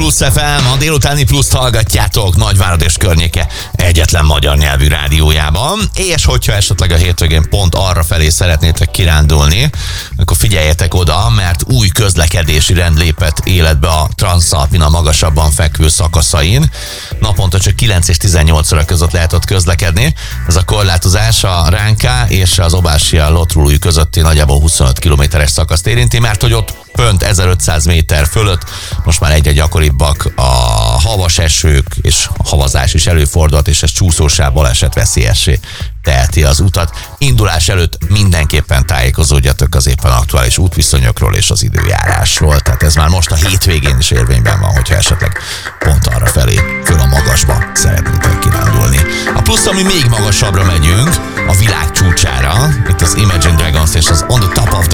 Plusz FM, a délutáni Pluszt hallgatjátok Nagyvárad és környéke egyetlen magyar nyelvű rádiójában, és hogyha esetleg a hétvégén pont arra felé szeretnétek kirándulni, akkor figyeljetek oda, mert új közlekedési rend lépett életbe a Transalpina magasabban fekvő szakaszain. Naponta csak 9 és 18 óra között lehet ott közlekedni. Ez a korlátozás a Ránká és az Obásia Lotrului közötti nagyjából 25 kilométeres szakaszt érinti, mert hogy ott fönt 1500 méter fölött most már egyre gyakoribbak a havas esők, és havazás is előfordult, és ez csúszósá, baleset veszélyessé teheti az utat. Indulás előtt mindenképpen tájékozódjatok az éppen aktuális útviszonyokról és az időjárásról. Tehát ez már most a hétvégén is érvényben van, hogyha esetleg pont arra felé, föl a magasba szeretnétek kirándulni. A plusz, ami még magasabbra megyünk, a világ csúcsára, itt az Imagine Dragons és az On the Top of the